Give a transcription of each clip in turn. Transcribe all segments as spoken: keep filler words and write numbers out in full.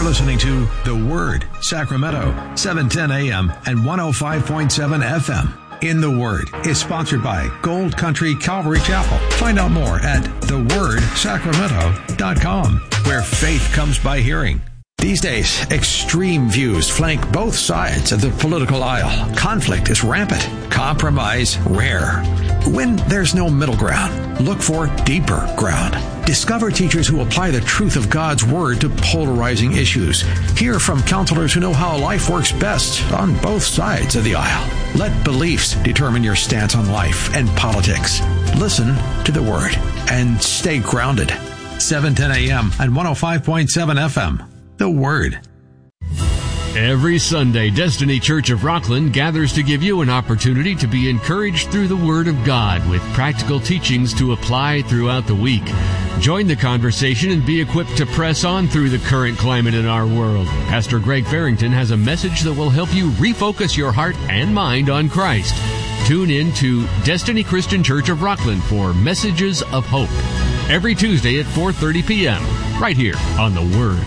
listening to The Word, Sacramento, seven ten a.m. and one oh five point seven F M. In the Word is sponsored by Gold Country Calvary Chapel. Find out more at the word sacramento dot com, where faith comes by hearing. These days, extreme views flank both sides of the political aisle. Conflict is rampant, compromise rare. When there's no middle ground, look for deeper ground. Discover teachers who apply the truth of God's Word to polarizing issues. Hear from counselors who know how life works best on both sides of the aisle. Let beliefs determine your stance on life and politics. Listen to the Word and stay grounded. seven ten a.m. and one oh five point seven F M. The Word. Every Sunday, Destiny Church of Rockland gathers to give you an opportunity to be encouraged through the Word of God with practical teachings to apply throughout the week. Join the conversation and be equipped to press on through the current climate in our world. Pastor Greg Farrington has a message that will help you refocus your heart and mind on Christ. Tune in to Destiny Christian Church of Rockland for Messages of Hope every Tuesday at four thirty p.m. right here on The Word.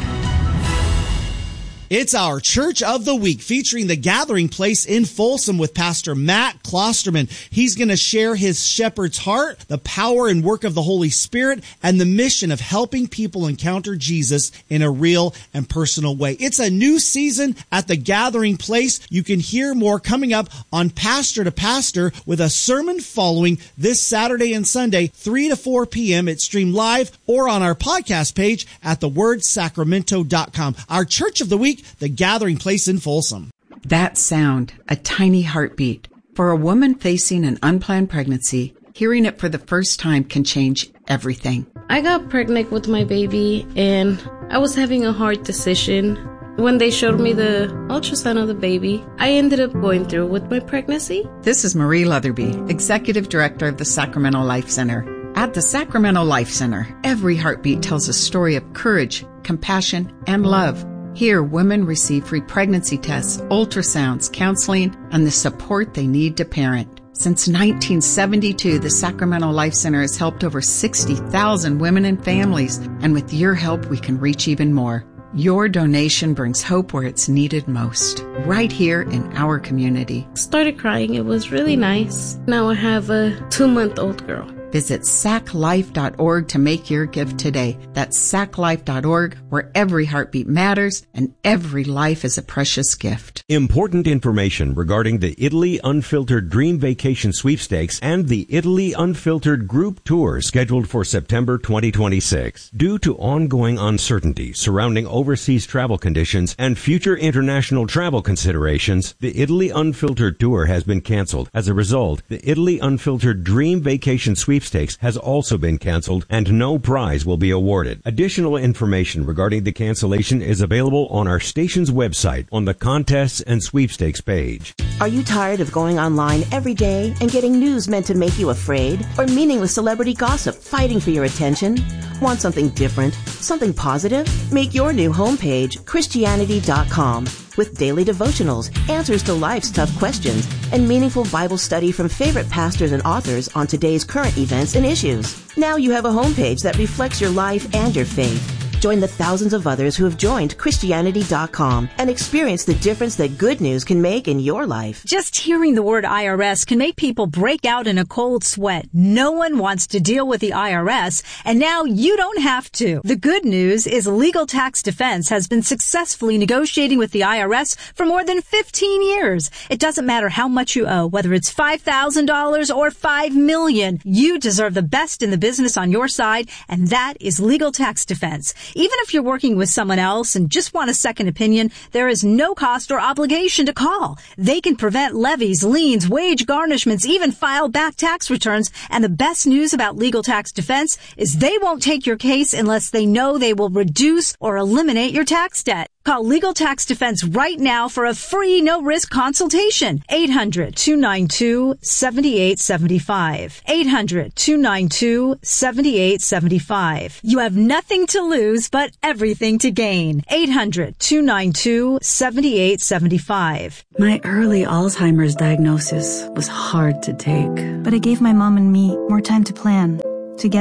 It's our Church of the Week featuring the Gathering Place in Folsom with Pastor Matt Klosterman. He's going to share his shepherd's heart, the power and work of the Holy Spirit, and the mission of helping people encounter Jesus in a real and personal way. It's a new season at the Gathering Place. You can hear more coming up on Pastor to Pastor with a sermon following this Saturday and Sunday, three to four p.m. It's streamed live or on our podcast page at the word sacramento dot com. Our Church of the Week, the Gathering Place in Folsom. That sound, a tiny heartbeat. For a woman facing an unplanned pregnancy, hearing it for the first time can change everything. I got pregnant with my baby and I was having a hard decision. When they showed me the ultrasound of the baby, I ended up going through with my pregnancy. This is Marie Leatherby, Executive Director of the Sacramento Life Center. At the Sacramento Life Center, every heartbeat tells a story of courage, compassion, and love. Here, women receive free pregnancy tests, ultrasounds, counseling, and the support they need to parent. Since nineteen seventy-two, the Sacramento Life Center has helped over sixty thousand women and families, and with your help, we can reach even more. Your donation brings hope where it's needed most, right here in our community. Started crying. It was really nice. Now I have a two-month-old girl. Visit sac life dot org to make your gift today. That's sac life dot org, where every heartbeat matters and every life is a precious gift. Important information regarding the Italy Unfiltered Dream Vacation Sweepstakes and the Italy Unfiltered Group Tour scheduled for September twenty twenty-six. Due to ongoing uncertainty surrounding overseas travel conditions and future international travel considerations, the Italy Unfiltered Tour has been canceled. As a result, the Italy Unfiltered Dream Vacation Sweepstakes Sweepstakes has also been canceled and no prize will be awarded. Additional information regarding the cancellation is available on our station's website on the Contests and Sweepstakes page. Are you tired of going online every day and getting news meant to make you afraid? Or meaningless celebrity gossip fighting for your attention? Want something different? Something positive? Make your new homepage Christianity dot com. With daily devotionals, answers to life's tough questions, and meaningful Bible study from favorite pastors and authors on today's current events and issues. Now you have a homepage that reflects your life and your faith. Join the thousands of others who have joined Christianity dot com and experience the difference that good news can make in your life. Just hearing the word I R S can make people break out in a cold sweat. No one wants to deal with the I R S, and now you don't have to. The good news is Legal Tax Defense has been successfully negotiating with the I R S for more than fifteen years. It doesn't matter how much you owe, whether it's five thousand dollars or five million dollars. You deserve the best in the business on your side, and that is Legal Tax Defense. Even if you're working with someone else and just want a second opinion, there is no cost or obligation to call. They can prevent levies, liens, wage garnishments, even file back tax returns. And the best news about Legal Tax Defense is they won't take your case unless they know they will reduce or eliminate your tax debt. Call Legal Tax Defense right now for a free, no-risk consultation. eight hundred, two nine two, seven eight seven five. eight hundred, two nine two, seven eight seven five. You have nothing to lose, but everything to gain. eight hundred, two nine two, seven eight seven five. My early Alzheimer's diagnosis was hard to take, but it gave my mom and me more time to plan together.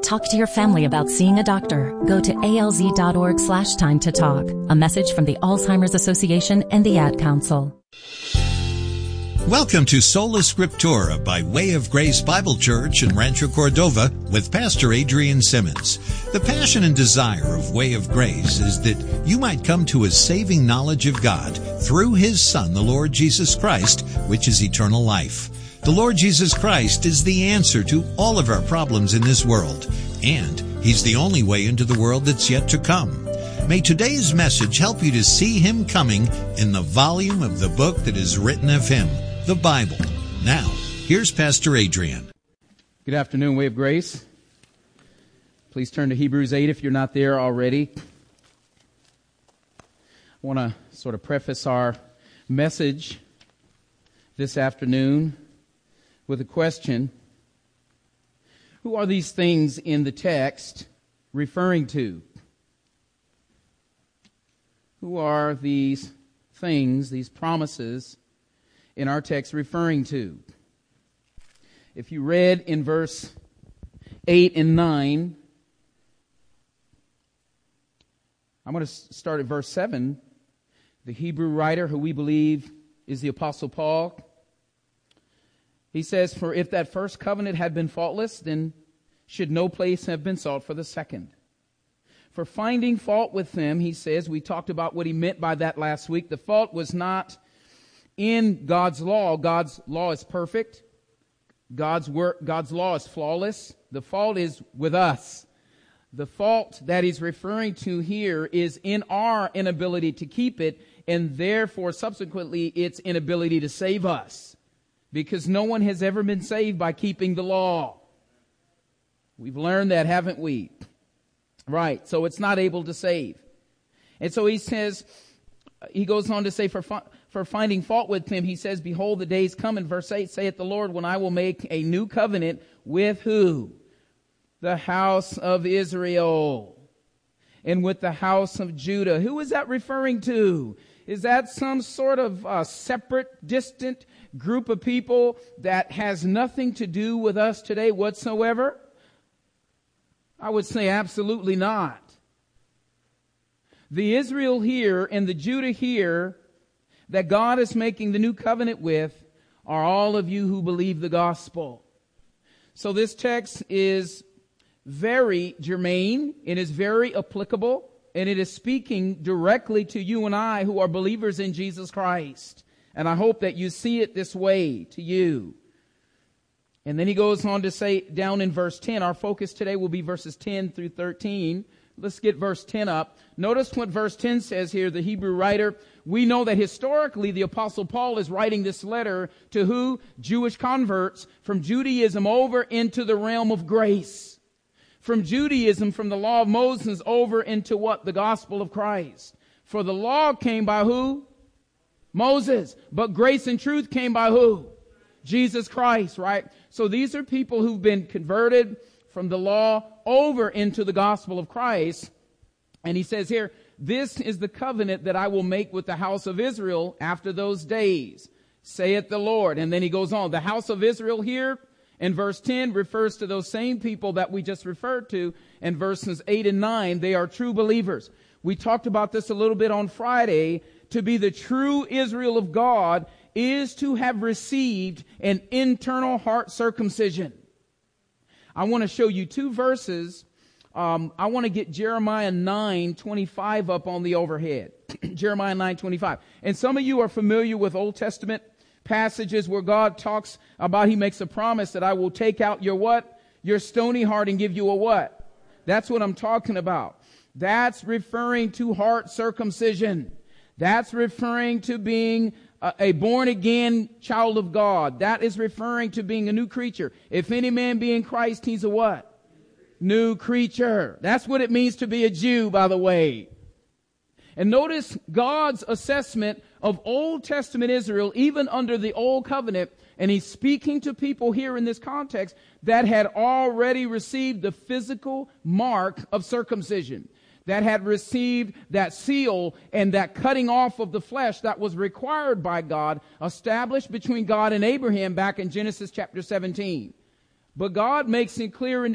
Talk to your family about seeing a doctor. Go to alz.org slash time to talk. A message from the Alzheimer's Association and the Ad Council. Welcome to Sola Scriptura by Way of Grace Bible Church in Rancho Cordova with Pastor Adrian Simmons. The passion and desire of Way of Grace is that you might come to a saving knowledge of God through His Son, the Lord Jesus Christ, which is eternal life. The Lord Jesus Christ is the answer to all of our problems in this world, and He's the only way into the world that's yet to come. May today's message help you to see Him coming in the volume of the book that is written of Him, the Bible. Now, here's Pastor Adrian. Good afternoon, Way of Grace. Please turn to Hebrews eight if you're not there already. I want to sort of preface our message this afternoon with a question. Who are these things in the text referring to? Who are these things, these promises in our text referring to? If you read in verse eight and nine, I'm going to start at verse seven. The Hebrew writer, who we believe is the Apostle Paul, he says, "For if that first covenant had been faultless, then should no place have been sought for the second. For finding fault with them," he says, we talked about what he meant by that last week. The fault was not in God's law. God's law is perfect. God's work, God's law is flawless. The fault is with us. The fault that he's referring to here is in our inability to keep it, and therefore, subsequently, its inability to save us. Because no one has ever been saved by keeping the law. We've learned that, haven't we? Right, so it's not able to save. And so he says, he goes on to say, for fi- for finding fault with him, he says, "Behold, the days come," in verse eight, "saith the Lord, when I will make a new covenant with" who? "The house of Israel, and with the house of Judah." Who is that referring to? Is that some sort of uh, separate, distant group of people that has nothing to do with us today whatsoever? I would say absolutely not. The Israel here and the Judah here that God is making the new covenant with are all of you who believe the gospel. So this text is very germane, it is very applicable, and it is speaking directly to you and I who are believers in Jesus Christ. And I hope that you see it this way to you. And then he goes on to say down in verse ten, our focus today will be verses ten through thirteen. Let's get verse ten up. Notice what verse ten says here, the Hebrew writer. We know that historically the Apostle Paul is writing this letter to who? Jewish converts from Judaism over into the realm of grace. From Judaism, from the law of Moses over into what? The gospel of Christ. For the law came by who? Moses. But grace and truth came by who? Jesus Christ, right? So these are people who've been converted from the law over into the gospel of Christ. And he says here, "This is the covenant that I will make with the house of Israel after those days, saith the Lord." And then he goes on. The house of Israel here in verse ten refers to those same people that we just referred to in verses eight and nine. They are true believers. We talked about this a little bit on Friday. To be the true Israel of God is to have received an internal heart circumcision. I want to show you two verses. Um, I want to get Jeremiah nine twenty-five up on the overhead. Jeremiah nine twenty-five. And some of you are familiar with Old Testament passages where God talks about, He makes a promise that I will take out your what? Your stony heart and give you a what? That's what I'm talking about. That's referring to heart circumcision. That's referring to being a, a born-again child of God. That is referring to being a new creature. If any man be in Christ, he's a what? New creature. That's what it means to be a Jew, by the way. And notice God's assessment of Old Testament Israel, even under the Old Covenant, and He's speaking to people here in this context that had already received the physical mark of circumcision, that had received that seal and that cutting off of the flesh that was required by God, established between God and Abraham back in Genesis chapter seventeen. But God makes it clear in